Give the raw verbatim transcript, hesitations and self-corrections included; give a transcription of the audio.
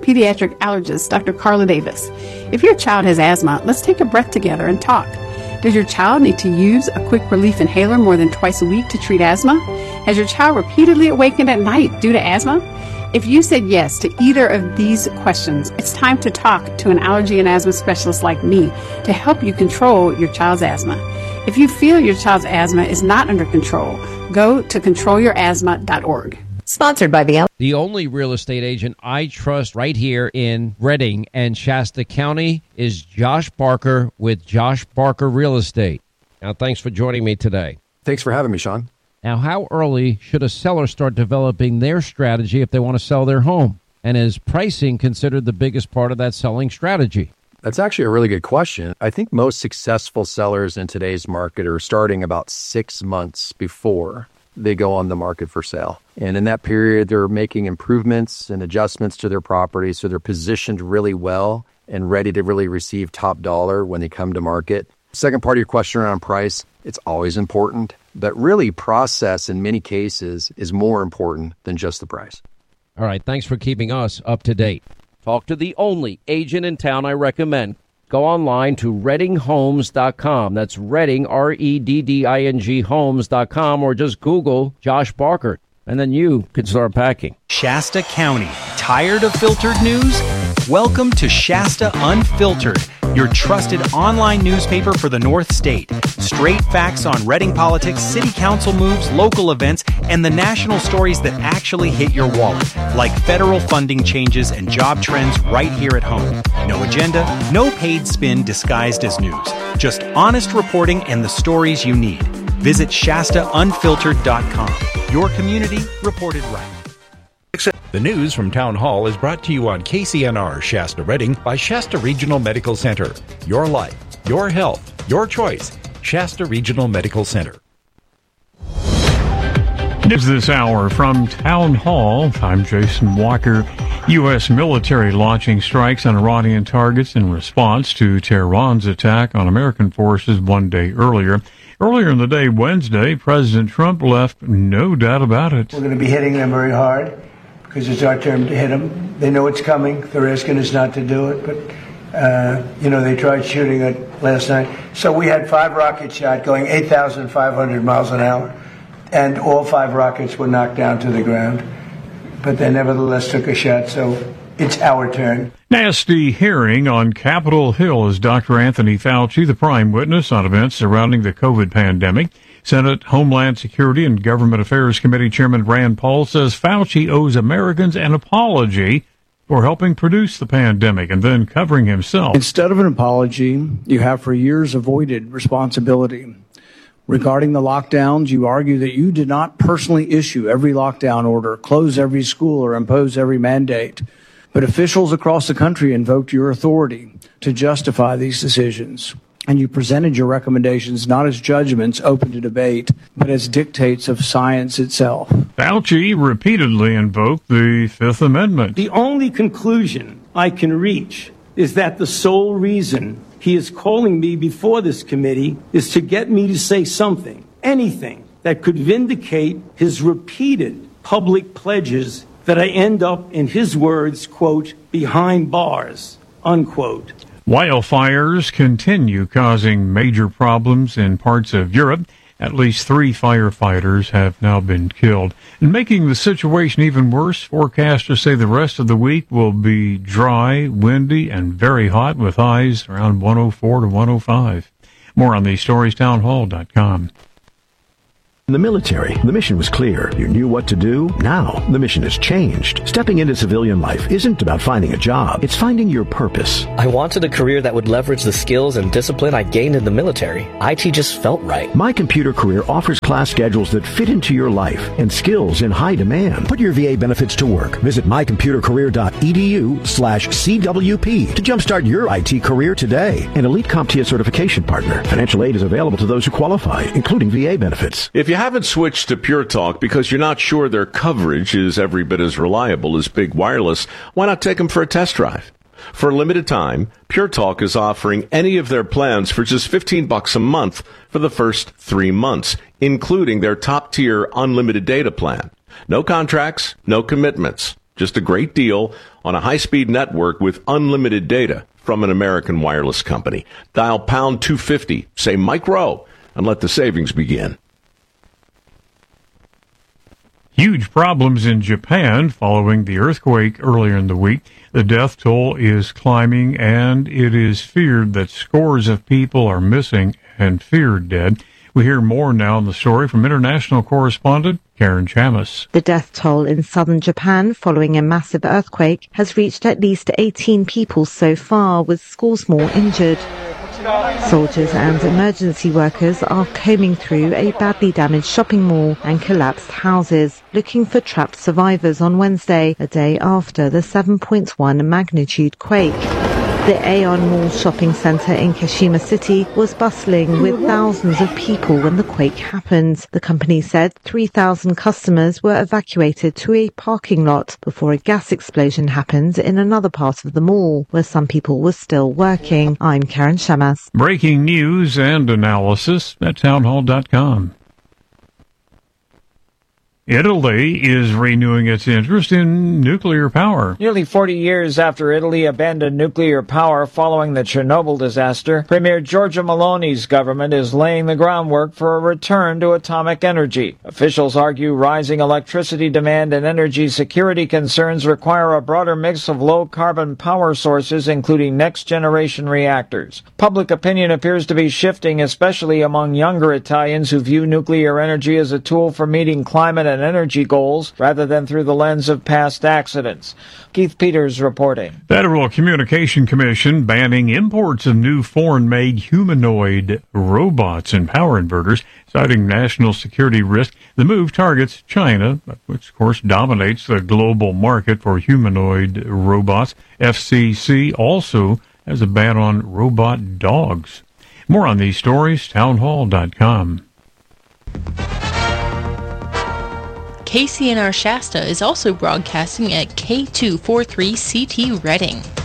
pediatric allergist, Doctor Carla Davis. If your child has asthma, let's take a breath together and talk. Does your child need to use a quick relief inhaler more than twice a week to treat asthma? Has your child repeatedly awakened at night due to asthma? If you said yes to either of these questions, it's time to talk to an allergy and asthma specialist like me to help you control your child's asthma. If you feel your child's asthma is not under control, go to control your asthma dot org. Sponsored by the... The only real estate agent I trust right here in Redding and Shasta County is Josh Barker with Josh Barker Real Estate. Now, thanks for joining me today. Thanks for having me, Sean. Now, how early should a seller start developing their strategy if they want to sell their home? And is pricing considered the biggest part of that selling strategy? That's actually a really good question. I think most successful sellers in today's market are starting about six months before they go on the market for sale. And in that period, they're making improvements and adjustments to their property, so they're positioned really well and ready to really receive top dollar when they come to market. Second part of your question around price, it's always important, but really process in many cases is more important than just the price. All right, thanks for keeping us up to date. Talk to the only agent in town I recommend. Go online to redding homes dot com. That's Redding, R E D D I N G homes dot com, or just Google Josh Barker, and then you can start packing. Shasta County. Tired of filtered news? Welcome to Shasta Unfiltered, your trusted online newspaper for the North State. Straight facts on Redding politics, city council moves, local events, and the national stories that actually hit your wallet, like federal funding changes and job trends right here at home. No agenda, no paid spin disguised as news. Just honest reporting and the stories you need. Visit Shasta Unfiltered dot com. Your community reported right. The news from Town Hall is brought to you on K C N R Shasta Redding by Shasta Regional Medical Center. Your life, your health, your choice. Shasta Regional Medical Center. News this hour from Town Hall. I'm Jason Walker. U S military launching strikes on Iranian targets in response to Tehran's attack on American forces one day earlier. Earlier in the day, Wednesday, President Trump left no doubt about it. We're going to be hitting them very hard because it's our turn to hit them. They know it's coming. They're asking us not to do it, but, uh, you know, they tried shooting it last night. So we had five rockets shot going eight thousand five hundred miles an hour, and all five rockets were knocked down to the ground. But they nevertheless took a shot, so it's our turn. Nasty hearing on Capitol Hill as Doctor Anthony Fauci, the prime witness on events surrounding the COVID pandemic. Senate Homeland Security and Government Affairs Committee Chairman Rand Paul says Fauci owes Americans an apology for helping produce the pandemic and then covering himself. Instead of an apology, you have for years avoided responsibility. Regarding the lockdowns, you argue that you did not personally issue every lockdown order, close every school, or impose every mandate. But officials across the country invoked your authority to justify these decisions. And you presented your recommendations not as judgments open to debate, but as dictates of science itself. Fauci repeatedly invoked the Fifth Amendment. The only conclusion I can reach is that the sole reason he is calling me before this committee is to get me to say something, anything, that could vindicate his repeated public pledges that I end up, in his words, quote, behind bars, unquote. Wildfires continue causing major problems in parts of Europe. At least three firefighters have now been killed. And making the situation even worse, forecasters say the rest of the week will be dry, windy, and very hot with highs around one oh four to one oh five. More on these stories, town hall dot com. In the military, the mission was clear. You knew what to do. Now, the mission has changed. Stepping into civilian life isn't about finding a job. It's finding your purpose. I wanted a career that would leverage the skills and discipline I gained in the military. I T just felt right. My Computer Career offers class schedules that fit into your life and skills in high demand. Put your V A benefits to work. Visit my computer career dot e d u slash C W P to jumpstart your I T career today. An Elite CompTIA certification partner. Financial aid is available to those who qualify, including V A benefits. If you haven't switched to Pure Talk because you're not sure their coverage is every bit as reliable as Big Wireless, why not take them for a test drive? For a limited time, Pure Talk is offering any of their plans for just fifteen bucks a month for the first three months, including their top-tier unlimited data plan. No contracts, no commitments. Just a great deal on a high-speed network with unlimited data from an American wireless company. Dial pound two fifty, say Mike Rowe, and let the savings begin. Huge problems in Japan following the earthquake earlier in the week. The death toll is climbing, and it is feared that scores of people are missing and feared dead. We hear more now in the story from international correspondent Karen Chamas. The death toll in southern Japan following a massive earthquake has reached at least eighteen people so far, with scores more injured. Soldiers and emergency workers are combing through a badly damaged shopping mall and collapsed houses, looking for trapped survivors on Wednesday, a day after the seven point one magnitude quake. The Aeon Mall shopping centre in Kashima City was bustling with thousands of people when the quake happened. The company said three thousand customers were evacuated to a parking lot before a gas explosion happened in another part of the mall, where some people were still working. I'm Karen Shamas. Breaking news and analysis at townhall dot com. Italy is renewing its interest in nuclear power. Nearly forty years after Italy abandoned nuclear power following the Chernobyl disaster, Premier Giorgia Meloni's government is laying the groundwork for a return to atomic energy. Officials argue rising electricity demand and energy security concerns require a broader mix of low-carbon power sources, including next-generation reactors. Public opinion appears to be shifting, especially among younger Italians who view nuclear energy as a tool for meeting climate and and energy goals rather than through the lens of past accidents. Keith Peters reporting. Federal Communication Commission banning imports of new foreign-made humanoid robots and power inverters, citing national security risk. The move targets China, which of course dominates the global market for humanoid robots. F C C also has a ban on robot dogs. More on these stories, townhall dot com. K C N R Shasta is also broadcasting at K two forty-three C T Reading.